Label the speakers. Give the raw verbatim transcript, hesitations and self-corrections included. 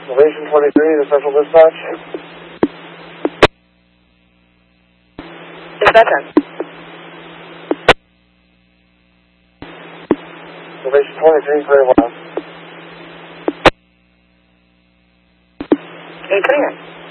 Speaker 1: Elevation twenty-three to Central Dispatch.
Speaker 2: Dispatch on.
Speaker 1: Elevation twenty-three, clear west.
Speaker 2: eight twenty-nine.